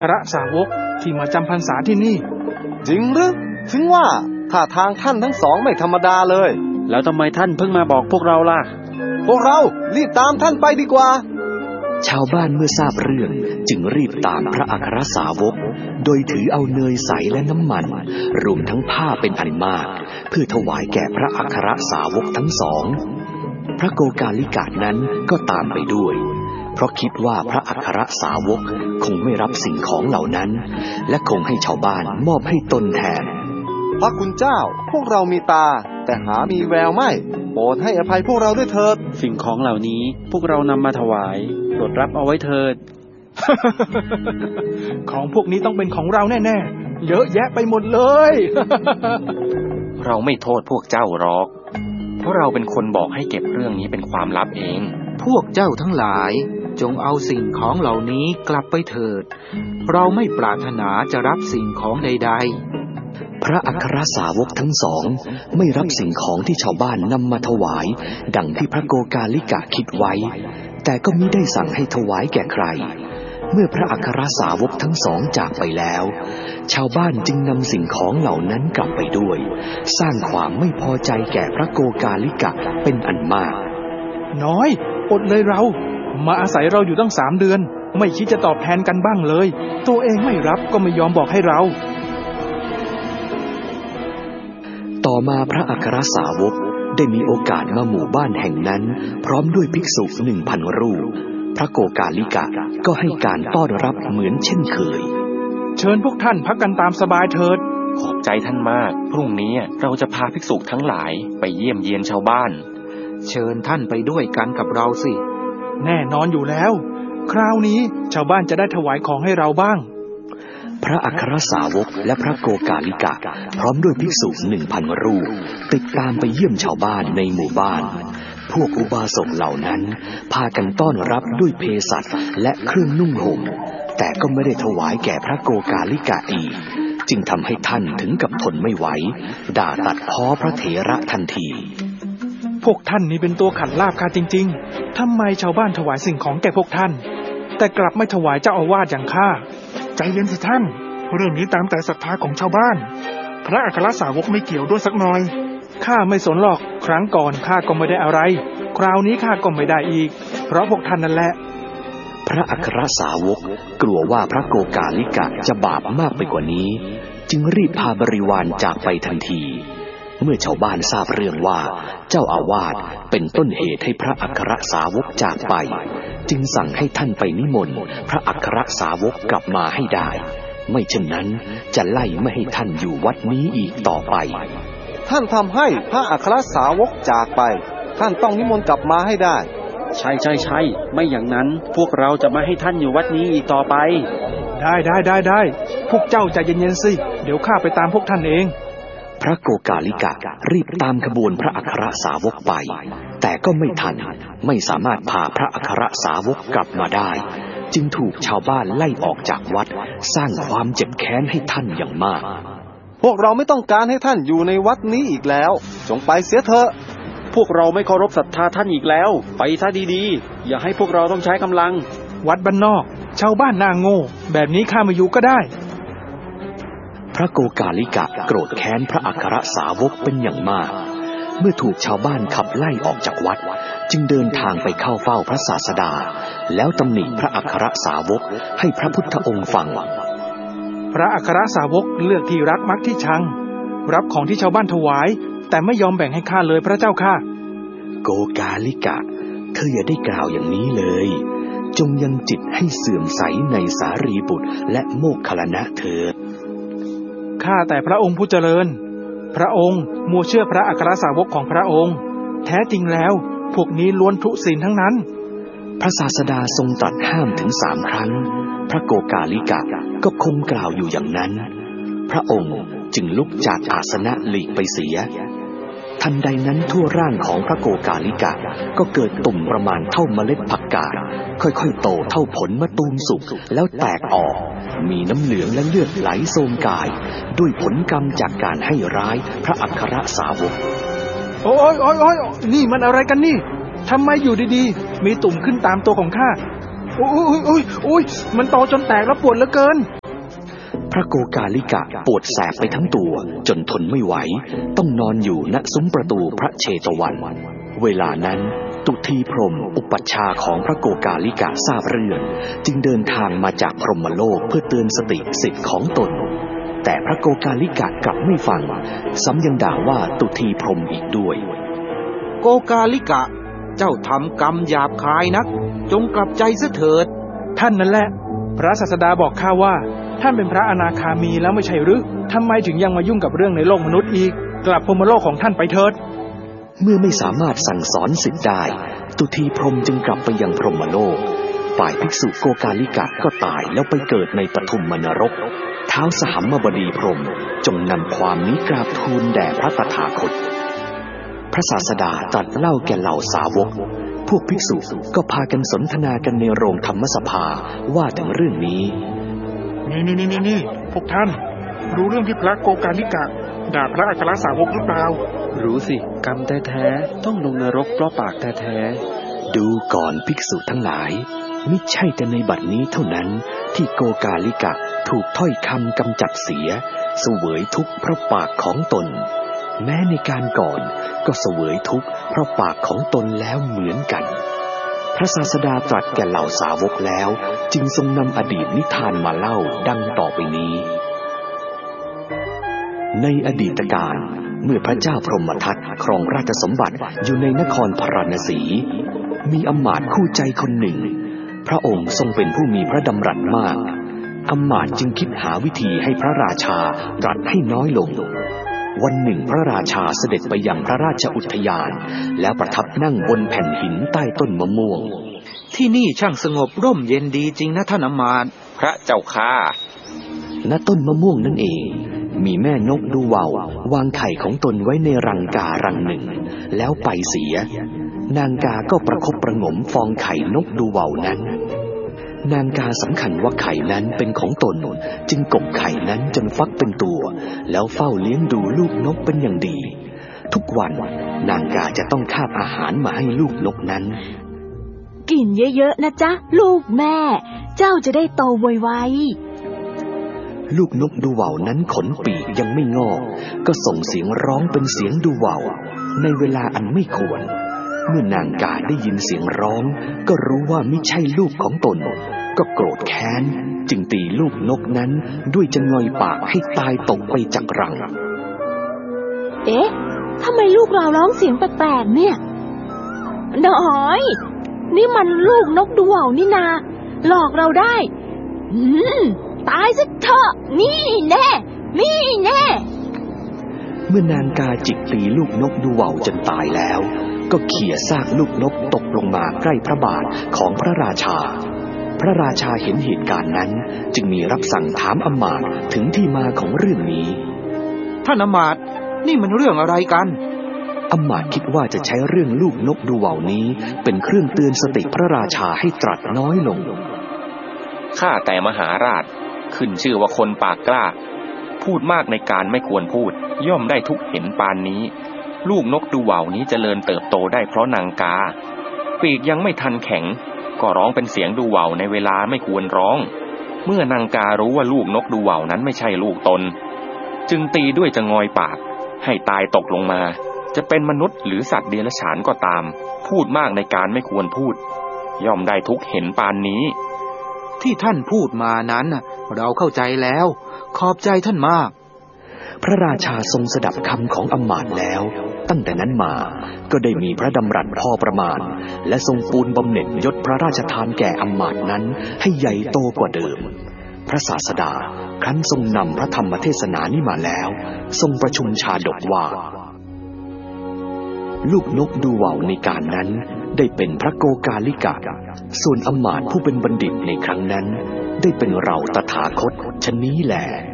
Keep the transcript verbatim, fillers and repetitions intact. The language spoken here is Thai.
พระสาวกที่มาจำพรรษาที่นี่จริงหรือถึงว่าท่าทางท่านทั้งสองไม่ธรรมดาเลยแล้วทำไมท่านเพิ่งมาบอกพวกเราล่ะพวกเรารีบตามท่านไปดีกว่าชาวบ้านเมื่อทราบเรื่องจึงรีบตามพระอัครสาวกโดยถือเอาเนยใสและน้ำมันรวมทั้งผ้าเป็นอันมากเพื่อถวายแก่พระอัครสาวกทั้งสองพระโกกาลิกะนั้นก็ตามไปด้วยเพราะคิดว่าพระอัครสาวกคงไม่รับสิ่งของเหล่านั้นและคงให้ชาวบ้านมอบให้ตนแทนพระคุณเจ้าพวกเรามีตาแต่หามีแววไม่โปรดให้อภัยพวกเราด้วยเถิดสิ่งของเหล่านี้พวกเรานำมาถวายโปรดรับเอาไว้เถิดของพวกนี้ต้องเป็นของเราแน่ๆเยอะแยะไปหมดเลยเราไม่โทษพวกเจ้าหรอกเพราะเราเป็นคนบอกให้เก็บเรื่องนี้เป็นความลับเองพวกเจ้าทั้งหลายจงเอาสิ่งของเหล่านี้กลับไปเถิดเราไม่ปรารถนาจะรับสิ่งของใดๆพระอัครสาวกทั้งสองไม่รับสิ่งของที่ชาวบ้านนำมาถวายดังที่พระโกกาลิกะคิดไว้แต่ก็มิได้สั่งให้ถวายแก่ใครเมื่อพระอัครสาวกทั้งสองจากไปแล้วชาวบ้านจึงนำสิ่งของเหล่านั้นกลับไปด้วยสร้างความไม่พอใจแก่พระโกกาลิกะเป็นอันมากน้อยอดเลยเรามาอาศัยเราอยู่ตั้งสามเดือนไม่คิดจะตอบแทนกันบ้างเลยตัวเองไม่รับก็ไม่ยอมบอกให้เราต่อมาพระอัครสาวกได้มีโอกาสมาหมู่บ้านแห่งนั้นพร้อมด้วยภิกษุหนึ่งพันรูปพระโกกาลิกะก็ให้การต้อนรับเหมือนเช่นเคยเชิญพวกท่านพักกันตามสบายเถิดขอบใจท่านมากพรุ่งนี้เราจะพาภิกษุทั้งหลายไปเยี่ยมเยียนชาวบ้านเชิญท่านไปด้วยกันกับเราสิแน่นอนอยู่แล้วคราวนี้ชาวบ้านจะได้ถวายของให้เราบ้างพระอัครสาวกและพระโกกาลิกะพร้อมด้วยภิกษุหนึ่งพันรูปติดตามไปเยี่ยมชาวบ้านในหมู่บ้านพวกอุบาสกเหล่านั้นพากันต้อนรับด้วยเภสัชและเครื่องนุ่งห่มแต่ก็ไม่ได้ถวายแก่พระโกกาลิกะอีกจึงทำให้ท่านถึงกับทนไม่ไหวด่าตัดพ้อพระเถระทันทีพวกท่านนี่เป็นตัวขัดลาภข้าจริงๆทำไมชาวบ้านถวายสิ่งของแก่พวกท่านแต่กลับไม่ถวายเจ้าอาวาสอย่างข้าใจเย็นสิท่านเรื่องนี้ตามแต่ศรัทธาของชาวบ้านพระอัครสาวกไม่เกี่ยวด้วยสักหน่อยข้าไม่สนหรอกครั้งก่อนข้าก็ไม่ได้อะไรคราวนี้ข้าก็ไม่ได้อีกเพราะพวกท่านนั่นแหละพระอัครสาวกกลัวว่าพระโกกาลิกะจะบาปมากไปกว่านี้จึงรีบพาบริวารจากไปทันทีเมื่อชาวบ้านทราบเรื่องว่าเจ้าอาวาสเป็นต้นเหตุให้พระอัครสาวกจากไปจึงสั่งให้ท่านไปนิมนต์พระอัครสาวกกลับมาให้ได้ไม่เช่นนั้นจะไล่ไม่ให้ท่านอยู่วัดนี้อีกต่อไปท่านทำให้พระอัครสาวกจากไปท่านต้องนิมนต์กลับมาให้ได้ใช่ใช่ใช่ไม่อย่างนั้นพวกเราจะไม่ให้ท่านอยู่วัดนี้อีกต่อไปได้ได้ได้ได้พวกเจ้าใจเย็นๆสิเดี๋ยวข้าไปตามพวกท่านเองพระโกกาลิกะรีบตามขบวนพระอัครสาวกไปแต่ก็ไม่ทันไม่สามารถพาพระอัครสาวกกลับมาได้จึงถูกชาวบ้านไล่ออกจากวัดสร้างความเจ็บแค้นให้ท่านอย่างมากพวกเราไม่ต้องการให้ท่านอยู่ในวัดนี้อีกแล้วจงไปเสียเถอะพวกเราไม่เคารพศรัทธาท่านอีกแล้วไปซะดีๆอย่าให้พวกเราต้องใช้กำลังวัดบ้านนอกชาวบ้านน่าโง่แบบนี้ข้ามาอยู่ก็ได้พระโกกาลิกะโกรธแค้นพระอัครสาวกเป็นอย่างมากเมื่อถูกชาวบ้านขับไล่ออกจากวัดจึงเดินทางไปเข้าเฝ้าพระศาสดาแล้วตำหนิพระอัครสาวกให้พระพุทธองค์ฟังพระอัครสาวกเลือกที่รักมักที่ชังรับของที่ชาวบ้านถวายแต่ไม่ยอมแบ่งให้ข้าเลยพระเจ้าข้าโกกาลิกะเธออย่าได้กล่าวอย่างนี้เลยจงยังจิตให้เสื่อมใสในสารีบุตรและโมคคัลลานะเถิดข้าแต่พระองค์ผู้เจริญพระองค์มัวเชื่อพระอัครสาวกของพระองค์แท้จริงแล้วพวกนี้ล้วนทุศีลทั้งนั้นพระศาสดาทรงตรัสห้ามถึงสามครั้งพระโกกาลิกะก็คงกล่าวอยู่อย่างนั้นพระองค์จึงลุกจากอาสนะหลีกไปเสียทันใดนั้นทั่วร่างของพระโกกาลิกะก็เกิดตุ่มประมาณเท่าเมล็ดผักกาดค่อยๆโตเท่าผลมะตูมสุกแล้วแตกออกมีน้ำเหลืองและเลือดไหลโสมกายด้วยผลกรรมจากการให้ร้ายพระอัครสาวกโอ้ยโอ้ยโอ้ยนี่มันอะไรกันนี่ทำไมอยู่ดีๆมีตุ่มขึ้นตามตัวของข้าโอ้ยโอ้ยโอ้ยมันโตจนแตกแล้วปวดเหลือเกินพระโกกาลิกะปวดแสบไปทั้งตัวจนทนไม่ไหวต้องนอนอยู่ณซุ้มประตูพระเชตวันเวลานั้นตุทีพรหมอุปัชฌาย์ของพระโกกาลิกะทราบเรื่องจึงเดินทางมาจากพรหมโลกเพื่อเตือนสติสิทธิ์ของตนแต่พระโกกาลิกะกลับไม่ฟังซ้ำยังด่าว่าตุทีพรหมอีกด้วยโกกาลิกะเจ้าทำกรรมหยาบคายนักจงกลับใจซะเถิดท่านนั่นแหละพระศาสดาบอกข้าว่าท่านเป็นพระอนาคามีแล้วไม่ใช่หรือทำไมถึงยังมายุ่งกับเรื่องในโลกมนุษย์อีกกลับพรหมโลกของท่านไปเถิดเมื่อไม่สามารถสั่งสอนศิษย์ได้ตุทีพรหมจึงกลับไปยังพรหมโลกฝ่ายภิกษุโกกาลิกะก็ตายแล้วไปเกิดในปฐุมมนรกท้าวสหัมมบดีพรหมจงนำความนี้กราบทูลแด่พระตถาคตพระศาสดาตรัสเล่าแก่เหล่าสาวกพวกภิกษุก็พากันสนทนากันในโรงธรรมสภาว่าถึงเรื่องนี้นี่นี่นี่นี่พวกท่านรู้เรื่องที่พระโกกาลิกะด่าพระอัครสาวกหรือเปล่ารู้สิกรรมแท้ๆต้องลงนรกเพราะปากแท้ๆดูก่อนภิกษุทั้งหลายมิใช่แต่ในบัดนี้เท่านั้นที่โกกาลิกะถูกถ้อยคำกำจัดเสียเสวยทุกข์เพราะปากของตนแม้ในการก่อนก็เสวยทุกข์เพราะปากของตนแล้วเหมือนกันพระศาสดาตรัสแก่เหล่าสาวกแล้วจึงทรงนำอดีตนิทานมาเล่าดังต่อไปนี้ในอดีตกาลเมื่อพระเจ้าพรหมทัตครองราชสมบัติอยู่ในนครพาราณสีมีอำมาตย์คู่ใจคนหนึ่งพระองค์ทรงเป็นผู้มีพระดำรัสมากอำมาตย์จึงคิดหาวิธีให้พระราชาตรัสให้น้อยลงวันหนึ่งพระราชาเสด็จไปยังพระราชอุทยานแล้วประทับนั่งบนแผ่นหินใต้ต้นมะม่วงที่นี่ช่างสงบร่มเย็นดีจริงนะท่านอำมาตย์พระเจ้าข้าณต้นมะม่วงนั่นเองมีแม่นกดูว่าววางไข่ของตนไว้ในรังการังหนึ่งแล้วไปเสียนางกาก็ประคบประหงมฟองไข่นกดูว่าวนั้นนางกาสำคัญว่าไข่นั้นเป็นของตนจึงกกไข่นั้นจนฟักเป็นตัวแล้วเฝ้าเลี้ยงดูลูกนกเป็นอย่างดีทุกวันนางกาจะต้องคาบอาหารมาให้ลูกนกนั้นกินเยอะๆนะจ๊ะลูกแม่เจ้าจะได้โตไวๆลูกนกดูว่าวนั้นขนปีกยังไม่งอกก็ส่งเสียงร้องเป็นเสียงดูว่าวในเวลาอันไม่ควรเมื่อนางกาได้ยินเสียงร้องก็รู้ว่าไม่ใช่ลูกของตนก็โกรธแค้นจึงตีลูกนกนั้นด้วยจะงอยปากให้ตายตกไปจากรังเอ๊ะทำไมลูกเราร้องเสียงแปลกๆเนี่ยน้อยนี่มันลูกนกดูว่าวนี่นาหลอกเราได้อืมตายซะเถอะนี่แน่นี่แน่เมื่อนางกาจิกตีลูกนกดูว่าวจนตายแล้วก็เขี่ยซากลูกนกตกลงมาใกล้พระบาทของพระราชาพระราชาเห็นเหตุการณ์นั้นจึงมีรับสั่งถามอมาตย์ถึงที่มาของเรื่องนี้ท่านอมาตย์นี่มันเรื่องอะไรกันอมาตย์คิดว่าจะใช้เรื่องลูกนกดูว่าวนี้เป็นเครื่องเตือนสติพระราชาให้ตรัสน้อยลงข้าแต่มหาราชขึ้นชื่อว่าคนปากกล้าพูดมากในการไม่ควรพูดย่อมได้ทุกข์เห็นปานนี้ลูกนกดูว่าวนี้เจริญเติบโตได้เพราะนางกาปีกยังไม่ทันแข็งก็ร้องเป็นเสียงดูว่าวในเวลาไม่ควรร้องเมื่อนางการู้ว่าลูกนกดูว่าวนั้นไม่ใช่ลูกตนจึงตีด้วยจะงอยปากให้ตายตกลงมาจะเป็นมนุษย์หรือสัตว์เดรัจฉานก็ตามพูดมากในการไม่ควรพูดย่อมได้ทุกข์เห็นปานนี้ที่ท่านพูดมานั้นเราเข้าใจแล้วขอบใจท่านมากพระราชาทรงสดับคำของอำมาตย์แล้วตั้งแต่นั้นมาก็ได้มีพระดำรัสพอประมาณและทรงปูนบำเหน็จยศพระราชทานแก่อำมาตย์นั้นให้ใหญ่โตกว่าเดิมพระศาสดาครั้นทรงนำพระธรรมเทศนานี้มาแล้วทรงประชุมชาดกว่าลูกนกดูว่าวในการนั้นได้เป็นพระโกกาลิกะส่วนอำมาตย์ผู้เป็นบัณฑิตในครั้งนั้นได้เป็นเราตถาคตชะนี้แล